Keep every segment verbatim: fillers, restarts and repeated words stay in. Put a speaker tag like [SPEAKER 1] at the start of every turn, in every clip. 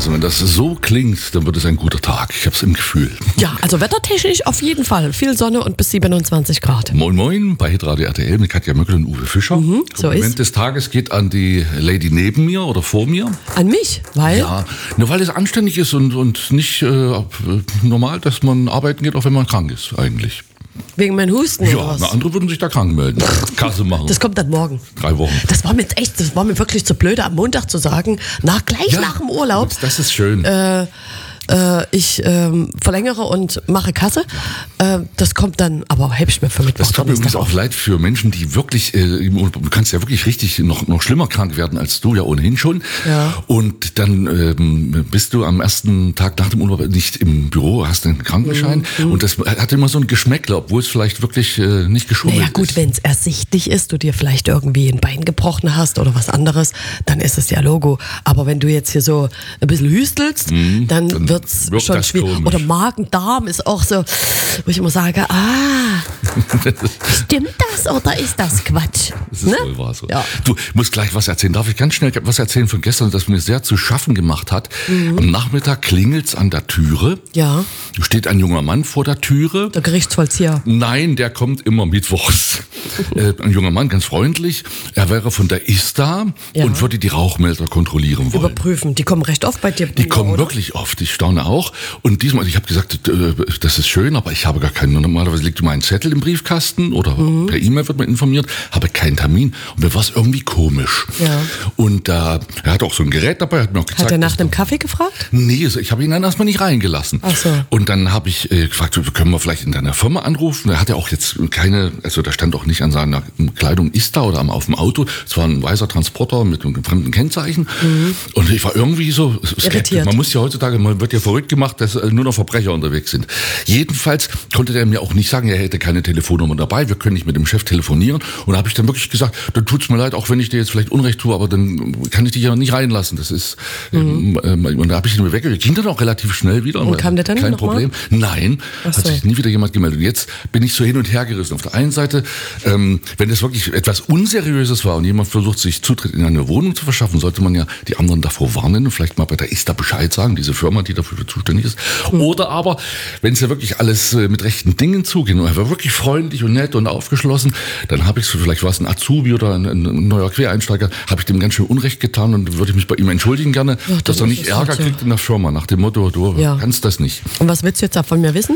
[SPEAKER 1] Also wenn das so klingt, dann wird es ein guter Tag. Ich habe es im Gefühl.
[SPEAKER 2] Ja, also wettertechnisch auf jeden Fall. Viel Sonne und bis siebenundzwanzig Grad.
[SPEAKER 1] Moin Moin bei Hitradio R T L mit Katja Möckel und Uwe Fischer.
[SPEAKER 2] Mhm, so
[SPEAKER 1] Moment
[SPEAKER 2] ist.
[SPEAKER 1] des Tages geht an die Lady neben mir oder vor mir.
[SPEAKER 2] An mich, weil?
[SPEAKER 1] Ja, nur weil es anständig ist und, und nicht äh, normal, dass man arbeiten geht, auch wenn man krank ist eigentlich.
[SPEAKER 2] Wegen meinem Husten
[SPEAKER 1] Ja,
[SPEAKER 2] oder was?
[SPEAKER 1] na, andere würden sich da krank melden. Kasse machen.
[SPEAKER 2] Das kommt dann morgen.
[SPEAKER 1] Drei Wochen.
[SPEAKER 2] Das war mir jetzt echt, das war mir wirklich zu blöde am Montag zu sagen, nach, gleich
[SPEAKER 1] Ja,
[SPEAKER 2] nach dem Urlaub.
[SPEAKER 1] Das ist schön.
[SPEAKER 2] Äh, äh, ich ähm, verlängere und mache Kasse. Äh, das kommt dann, aber heb ich mir für Mittwoch.
[SPEAKER 1] Das tut mir übrigens auch leid für Menschen, die wirklich, äh, du kannst ja wirklich richtig noch, noch schlimmer krank werden als du ja ohnehin schon.
[SPEAKER 2] Ja.
[SPEAKER 1] Und dann ähm, bist du am ersten Tag nach dem Urlaub nicht im Büro, hast einen Krankenschein. Mhm. Und das hat immer so ein Geschmäckle, obwohl es vielleicht wirklich äh, nicht geschummelt
[SPEAKER 2] Naja gut,
[SPEAKER 1] ist.
[SPEAKER 2] wenn es ersichtlich ist, du dir vielleicht irgendwie ein Bein gebrochen hast oder was anderes, dann ist es ja Logo. Aber wenn du jetzt hier so ein bisschen hüstelst, mhm, dann, dann wird's
[SPEAKER 1] wirkt
[SPEAKER 2] schon
[SPEAKER 1] das
[SPEAKER 2] schwierig.
[SPEAKER 1] komisch.
[SPEAKER 2] Oder Magen-Darm ist auch so, wo ich immer sage, ah, stimmt das oder ist das Quatsch?
[SPEAKER 1] Das ist
[SPEAKER 2] Ne?
[SPEAKER 1] wohl wahr so.
[SPEAKER 2] Ja.
[SPEAKER 1] Du musst gleich was erzählen. Darf ich ganz schnell was erzählen von gestern, das mir sehr zu schaffen gemacht hat? Mhm. Am Nachmittag klingelt's an der Türe.
[SPEAKER 2] Ja.
[SPEAKER 1] Steht ein junger Mann vor der Türe.
[SPEAKER 2] Der Gerichtsvollzieher.
[SPEAKER 1] Nein, der kommt immer mittwochs. äh, ein junger Mann, ganz freundlich. Er wäre von der I S T A
[SPEAKER 2] Ja.
[SPEAKER 1] und würde die Rauchmelder kontrollieren wollen.
[SPEAKER 2] Überprüfen. Die kommen recht oft bei dir.
[SPEAKER 1] Die kommen
[SPEAKER 2] oder?
[SPEAKER 1] wirklich oft, ich staune auch. Und diesmal, ich habe gesagt, äh, das ist schön, aber ich habe gar keinen. Normalerweise liegt immer ein Zettel im Briefkasten oder mhm. per E-Mail wird man informiert, habe keinen Termin. Und mir war es irgendwie komisch.
[SPEAKER 2] Ja.
[SPEAKER 1] Und äh, er hat auch so ein Gerät dabei, hat mir auch gezeigt.
[SPEAKER 2] Hat er nach
[SPEAKER 1] dass-
[SPEAKER 2] einem Kaffee gefragt?
[SPEAKER 1] Nee, ich habe ihn dann erstmal nicht reingelassen.
[SPEAKER 2] Ach so.
[SPEAKER 1] Und dann habe ich äh, gefragt, können wir vielleicht in deiner Firma anrufen? Er hatte auch jetzt keine, also da stand auch nicht an seiner Kleidung I S T A oder am, auf dem Auto. Es war ein weißer Transporter mit einem fremden Kennzeichen. Mhm. Und ich war irgendwie so skeptisch.
[SPEAKER 2] Irritiert.
[SPEAKER 1] Man muss ja heutzutage, man wird ja verrückt gemacht, dass äh, nur noch Verbrecher unterwegs sind. Jedenfalls konnte der mir auch nicht sagen, er hätte keine Telefonnummer dabei, wir können nicht mit dem Chef telefonieren. Und da habe ich dann wirklich gesagt, dann tut's mir leid, auch wenn ich dir jetzt vielleicht Unrecht tue, aber dann kann ich dich ja nicht reinlassen. Das ist, mhm. ähm, und da habe ich ihn weggegeben. Ging dann auch relativ schnell wieder.
[SPEAKER 2] Und kam der dann
[SPEAKER 1] Kein
[SPEAKER 2] noch mal?
[SPEAKER 1] Problem. Nein,
[SPEAKER 2] Ach
[SPEAKER 1] hat
[SPEAKER 2] so.
[SPEAKER 1] sich nie wieder jemand gemeldet. Und jetzt bin ich so hin und her gerissen. Auf der einen Seite, ähm, wenn es wirklich etwas Unseriöses war und jemand versucht, sich Zutritt in eine Wohnung zu verschaffen, sollte man ja die anderen davor warnen und vielleicht mal bei der I S T A Bescheid sagen, diese Firma, die dafür zuständig ist. Mhm. Oder aber, wenn es ja wirklich alles äh, mit rechten Dingen zugeht und er war wirklich freundlich und nett und aufgeschlossen, dann habe ich so, vielleicht war es ein Azubi oder ein, ein neuer Quereinsteiger, habe ich dem ganz schön Unrecht getan und würde ich mich bei ihm entschuldigen gerne,
[SPEAKER 2] Ja,
[SPEAKER 1] dass
[SPEAKER 2] dann
[SPEAKER 1] er
[SPEAKER 2] ist
[SPEAKER 1] nicht
[SPEAKER 2] es
[SPEAKER 1] Ärger
[SPEAKER 2] halt so.
[SPEAKER 1] kriegt in der Firma, nach dem Motto, du
[SPEAKER 2] Ja.
[SPEAKER 1] kannst das nicht.
[SPEAKER 2] Und was willst du jetzt da von mir wissen?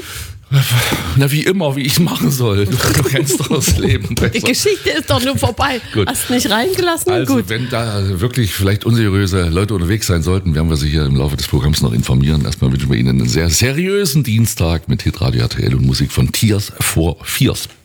[SPEAKER 1] Na, wie immer, wie ich es machen soll. Du, du kennst doch das Leben besser.
[SPEAKER 2] Die Geschichte ist doch nur vorbei.
[SPEAKER 1] Gut.
[SPEAKER 2] Hast nicht reingelassen?
[SPEAKER 1] Also,
[SPEAKER 2] Gut.
[SPEAKER 1] wenn da wirklich vielleicht unseriöse Leute unterwegs sein sollten, werden wir Sie hier im Laufe des Programms noch informieren. Erstmal wünschen wir Ihnen einen sehr seriösen Dienstag mit Hitradio R T L und Musik von Tears for Fears.